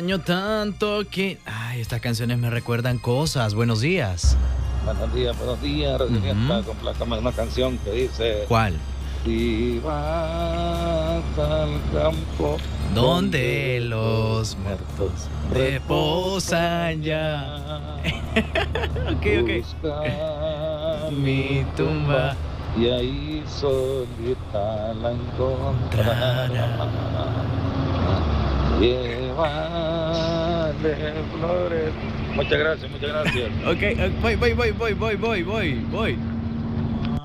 Tanto que... Ay, estas canciones me recuerdan cosas. Buenos días. Buenos días, buenos días. Complácame una canción que dice... ¿Cuál? Si vas al campo Donde los muertos reposan ya. Ok. Busca Mi tumba. y ahí solita la encontrarás. Llévale flores. Muchas gracias. Ok, voy.